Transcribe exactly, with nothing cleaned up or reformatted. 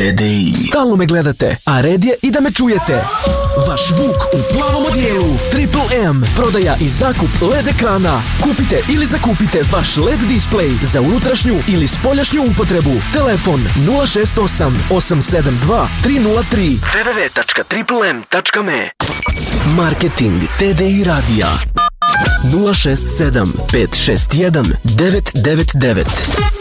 T D I. Stalno me gledate, a red je i da me čujete. Vaš Vuk u plavom odijelu. Triple M. Prodaja i zakup L E D ekrana. Kupite ili zakupite vaš L E D display za unutrašnju ili spoljašnju upotrebu. Telefon nula šest osam osam sedam dva tri nula tri. w w w tačka triple m tačka m e. Marketing T D I radija nula šest sedam pet šest jedan devet devet devet.